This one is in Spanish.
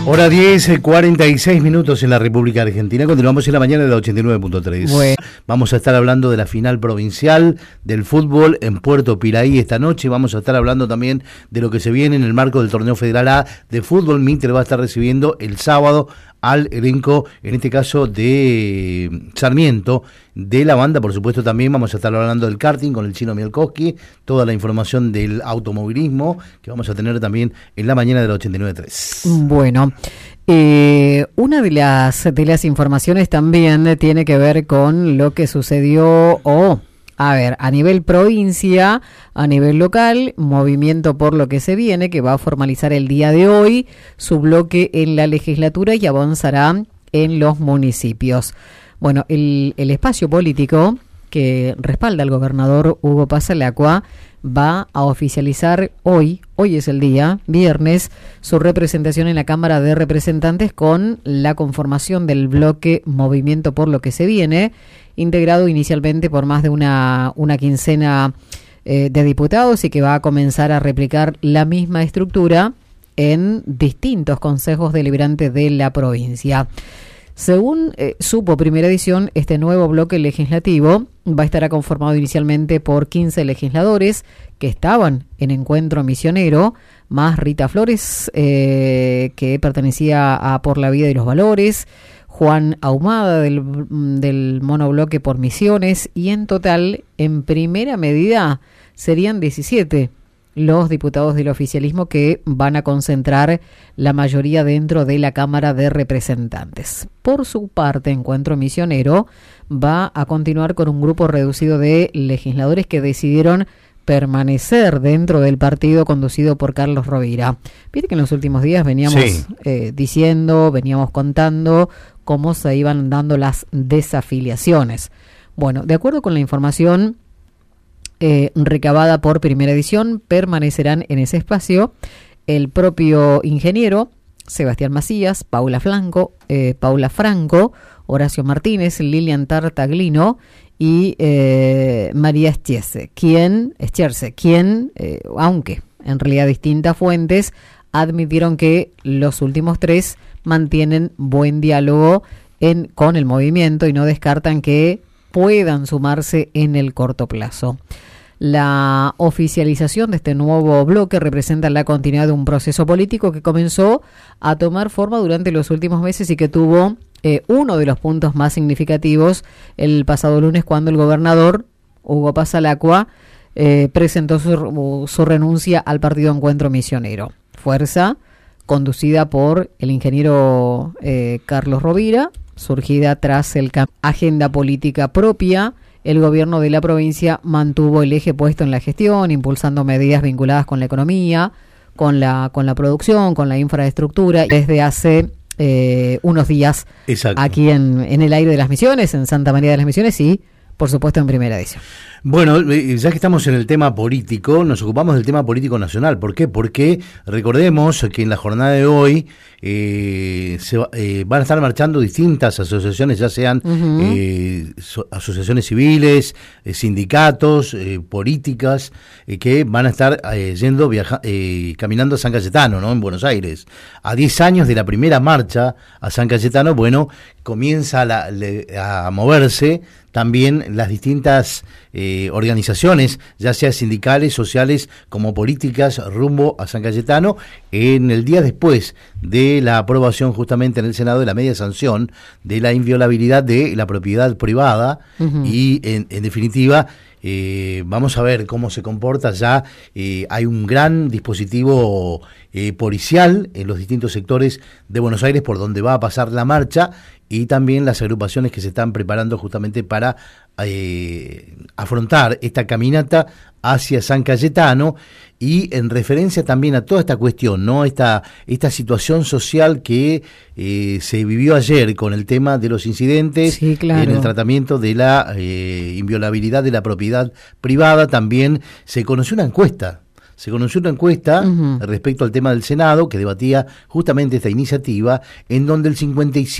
Hora 10:46 minutos en la República Argentina. Continuamos en la mañana de la 89.3. Bueno. Vamos a estar hablando de la final provincial del fútbol en Puerto Piraí esta noche. Vamos a estar hablando también de lo que se viene en el marco del torneo federal A de fútbol. Mitre va a estar recibiendo el sábado al elenco, en este caso de Sarmiento, de la banda. Por supuesto también vamos a estar hablando del karting con el Chino Mielkowski, toda la información del automovilismo que vamos a tener también en la mañana de la 89.3. Bueno, una de las informaciones también tiene que ver con lo que sucedió a nivel provincia, a nivel local, Movimiento por lo que se viene, que va a formalizar el día de hoy su bloque en la legislatura y avanzará en los municipios. Bueno, el espacio político que respalda al gobernador Hugo Pasalacqua va a oficializar hoy es el día, viernes, su representación en la Cámara de Representantes con la conformación del bloque Movimiento por lo que se viene, integrado inicialmente por más de una quincena de diputados y que va a comenzar a replicar la misma estructura en distintos consejos deliberantes de la provincia. Según supo Primera Edición, este nuevo bloque legislativo va a estar conformado inicialmente por 15 legisladores que estaban en Encuentro Misionero, más Rita Flores, que pertenecía a Por la Vida y los Valores, Juan Ahumada del monobloque por Misiones, y en total, en primera medida, serían 17 los diputados del oficialismo que van a concentrar la mayoría dentro de la Cámara de Representantes. Por su parte, Encuentro Misionero va a continuar con un grupo reducido de legisladores que decidieron permanecer dentro del partido conducido por Carlos Rovira. Viste que en los últimos días veníamos veníamos contando cómo se iban dando las desafiliaciones. Bueno, de acuerdo con la información recabada por Primera Edición, permanecerán en ese espacio el propio ingeniero Sebastián Macías, Paula Franco, Horacio Martínez, Lilian Tartaglino y María Scherce, quien, aunque en realidad distintas fuentes admitieron que los últimos tres mantienen buen diálogo con el movimiento y no descartan que puedan sumarse en el corto plazo. La oficialización de este nuevo bloque representa la continuidad de un proceso político que comenzó a tomar forma durante los últimos meses y que tuvo uno de los puntos más significativos el pasado lunes, cuando el gobernador Hugo Pasalacqua presentó su renuncia al partido Encuentro Misionero. Fuerza conducida por el ingeniero Carlos Rovira, surgida tras el agenda política propia. El gobierno de la provincia mantuvo el eje puesto en la gestión, impulsando medidas vinculadas con la economía, con la producción, con la infraestructura, desde hace unos días. Exacto. Aquí en el aire de las Misiones, en Santa María de las Misiones y, por supuesto, en Primera Edición. Bueno, ya que estamos en el tema político, nos ocupamos del tema político nacional. ¿Por qué? Porque recordemos que en la jornada de hoy van a estar marchando distintas asociaciones, ya sean asociaciones civiles, sindicatos, políticas, que van a estar caminando a San Cayetano, ¿no? En Buenos Aires. A 10 años de la primera marcha a San Cayetano, bueno, comienza a moverse también las distintas organizaciones, ya sea sindicales, sociales, como políticas, rumbo a San Cayetano, en el día después de la aprobación justamente en el Senado de la media sanción de la inviolabilidad de la propiedad privada. Y en definitiva vamos a ver cómo se comporta. Ya hay un gran dispositivo policial en los distintos sectores de Buenos Aires por donde va a pasar la marcha, y también las agrupaciones que se están preparando justamente para afrontar esta caminata hacia San Cayetano, y en referencia también a toda esta cuestión, ¿no? Esta situación social que se vivió ayer con el tema de los incidentes, sí, claro, en el tratamiento de la inviolabilidad de la propiedad privada. También se conoció una encuesta respecto al tema del Senado que debatía justamente esta iniciativa, en donde el 55%